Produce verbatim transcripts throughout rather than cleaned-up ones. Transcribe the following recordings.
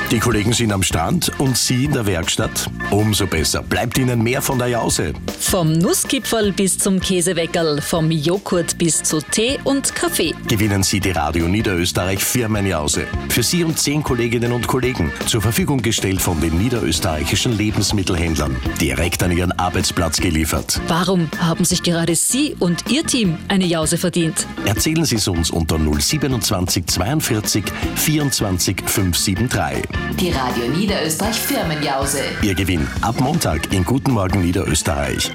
Die Kollegen sind am Stand und Sie in der Werkstatt? Umso besser. Bleibt Ihnen mehr von der Jause. Vom Nusskipferl bis zum Käseweckerl, vom Joghurt bis zu Tee und Kaffee. Gewinnen Sie die Radio Niederösterreich Firmenjause. Für Sie und zehn Kolleginnen und Kollegen. Zur Verfügung gestellt von den niederösterreichischen Lebensmittelhändlern. Direkt an Ihren Arbeitsplatz geliefert. Warum haben sich gerade Sie und Ihr Team eine Jause verdient? Erzählen Sie es uns unter null siebenundzwanzig zweiundvierzig vierundzwanzig fünfhundertdreiundsiebzig. Die Radio Niederösterreich Firmenjause. Ihr Gewinn ab Montag in Guten Morgen Niederösterreich.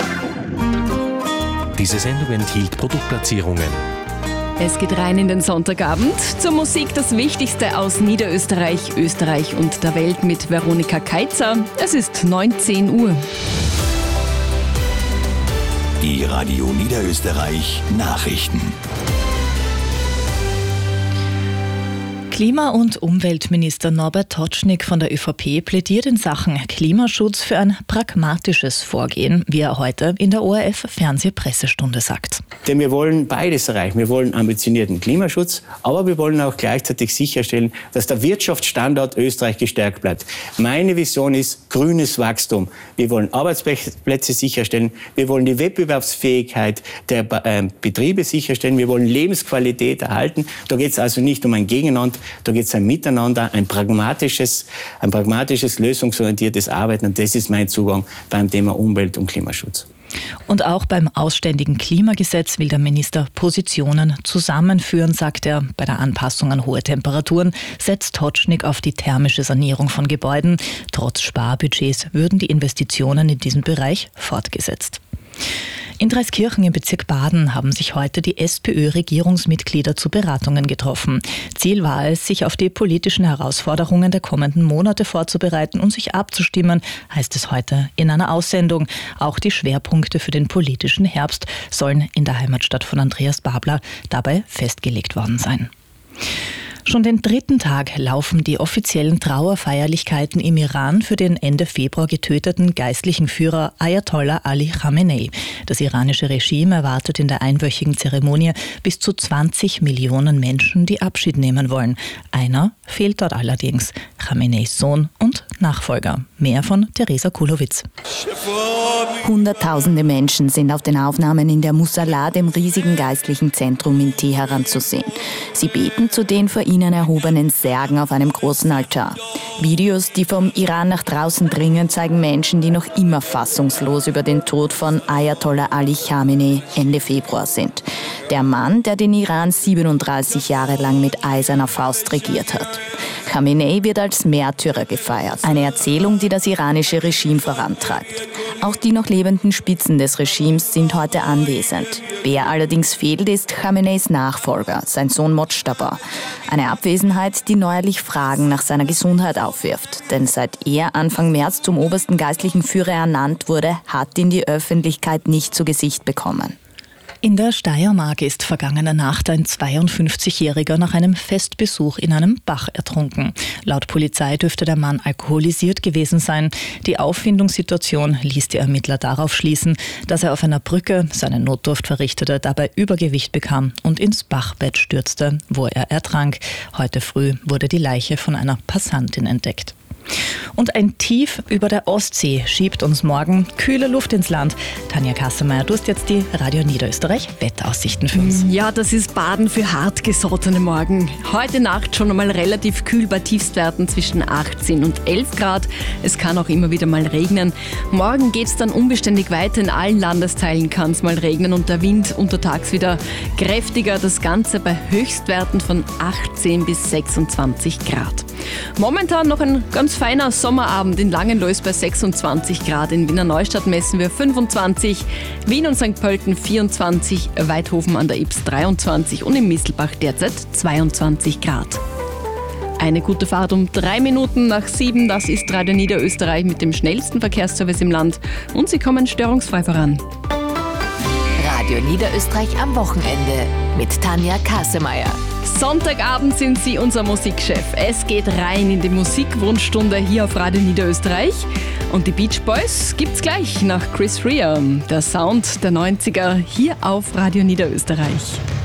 Diese Sendung enthielt Produktplatzierungen. Es geht rein in den Sonntagabend. Zur Musik das Wichtigste aus Niederösterreich, Österreich und der Welt mit Veronika Keitzer. Es ist neunzehn Uhr. Die Radio Niederösterreich Nachrichten. Klima- und Umweltminister Norbert Totschnig von der ÖVP plädiert in Sachen Klimaschutz für ein pragmatisches Vorgehen, wie er heute in der O R F-Fernsehpressestunde sagt. Denn wir wollen beides erreichen. Wir wollen ambitionierten Klimaschutz, aber wir wollen auch gleichzeitig sicherstellen, dass der Wirtschaftsstandort Österreich gestärkt bleibt. Meine Vision ist grünes Wachstum. Wir wollen Arbeitsplätze sicherstellen. Wir wollen die Wettbewerbsfähigkeit der äh, Betriebe sicherstellen. Wir wollen Lebensqualität erhalten. Da geht es also nicht um ein Gegeneinander. Da geht es ein Miteinander, ein pragmatisches, ein pragmatisches, lösungsorientiertes Arbeiten. Und das ist mein Zugang beim Thema Umwelt- und Klimaschutz. Und auch beim ausständigen Klimagesetz will der Minister Positionen zusammenführen, sagt er. Bei der Anpassung an hohe Temperaturen setzt Totschnig auf die thermische Sanierung von Gebäuden. Trotz Sparbudgets würden die Investitionen in diesem Bereich fortgesetzt. In Dreiskirchen im Bezirk Baden haben sich heute die SPÖ-Regierungsmitglieder zu Beratungen getroffen. Ziel war es, sich auf die politischen Herausforderungen der kommenden Monate vorzubereiten und sich abzustimmen, heißt es heute in einer Aussendung. Auch die Schwerpunkte für den politischen Herbst sollen in der Heimatstadt von Andreas Babler dabei festgelegt worden sein. Schon den dritten Tag laufen die offiziellen Trauerfeierlichkeiten im Iran für den Ende Februar getöteten geistlichen Führer Ayatollah Ali Khamenei. Das iranische Regime erwartet in der einwöchigen Zeremonie bis zu zwanzig Millionen Menschen, die Abschied nehmen wollen. Einer fehlt dort allerdings: Khameneis Sohn und Nachfolger. Mehr von Theresa Kulowitz. Hunderttausende Menschen sind auf den Aufnahmen in der Musalla, dem riesigen geistlichen Zentrum in Teheran, zu sehen. Sie beten zu den vor ihnen erhobenen Särgen auf einem großen Altar. Videos, die vom Iran nach draußen dringen, zeigen Menschen, die noch immer fassungslos über den Tod von Ayatollah Ali Khamenei Ende Februar sind. Der Mann, der den Iran siebenunddreißig Jahre lang mit eiserner Faust regiert hat. Khamenei wird als Märtyrer gefeiert. Eine Erzählung, die das iranische Regime vorantreibt. Auch die noch lebenden Spitzen des Regimes sind heute anwesend. Wer allerdings fehlt, ist Khameneis Nachfolger, sein Sohn Mojtaba. Eine Abwesenheit, die neuerlich Fragen nach seiner Gesundheit aufwirft. Denn seit er Anfang März zum obersten geistlichen Führer ernannt wurde, hat ihn die Öffentlichkeit nicht zu Gesicht bekommen. In der Steiermark ist vergangene Nacht ein zweiundfünfzigjähriger nach einem Festbesuch in einem Bach ertrunken. Laut Polizei dürfte der Mann alkoholisiert gewesen sein. Die Auffindungssituation ließ die Ermittler darauf schließen, dass er auf einer Brücke seinen Notdurft verrichtete, dabei Übergewicht bekam und ins Bachbett stürzte, wo er ertrank. Heute früh wurde die Leiche von einer Passantin entdeckt. Und ein Tief über der Ostsee schiebt uns morgen kühle Luft ins Land. Tanja Kassemeyer, du hast jetzt die Radio Niederösterreich Wetteraussichten für uns. Ja, das ist Baden für hartgesottene Morgen. Heute Nacht schon einmal relativ kühl bei Tiefstwerten zwischen achtzehn und elf Grad. Es kann auch immer wieder mal regnen. Morgen geht es dann unbeständig weiter. In allen Landesteilen kann es mal regnen und der Wind untertags wieder kräftiger. Das Ganze bei Höchstwerten von achtzehn bis sechsundzwanzig Grad. Momentan noch ein ganz feiner Sommerabend in Langenlois bei sechsundzwanzig Grad. In Wiener Neustadt messen wir fünfundzwanzig, Wien und Sankt Pölten vierundzwanzig, Weidhofen an der Ybbs dreiundzwanzig und im Mistelbach derzeit zweiundzwanzig Grad. Eine gute Fahrt um drei Minuten nach sieben. Das ist Radio Niederösterreich mit dem schnellsten Verkehrsservice im Land. Und Sie kommen störungsfrei voran. Radio Niederösterreich am Wochenende mit Tanja Kassemeyer. Sonntagabend sind Sie unser Musikchef. Es geht rein in die Musikwunschstunde hier auf Radio Niederösterreich. Und die Beach Boys gibt's gleich nach Chris Rea. Der Sound der neunziger hier auf Radio Niederösterreich.